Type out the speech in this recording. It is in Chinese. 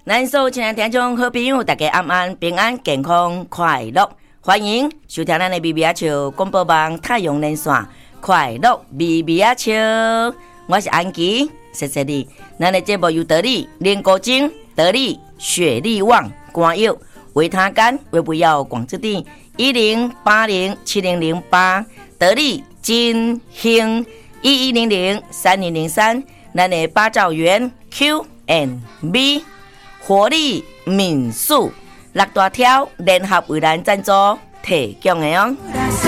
咱所有亲爱听众好朋友，大家晚安，平安健康快乐，欢迎收听咱的咪咪仔笑广播网太阳连线，快乐咪咪仔笑，我是安琪，谢谢你。咱的节目由得力莲果精、得力雪力旺、肝药、维他肝、维补药广之地10807008，得力金兴11003003，咱的八兆元 Q&B。活力民宿6大条联合为咱赞助提供的哦。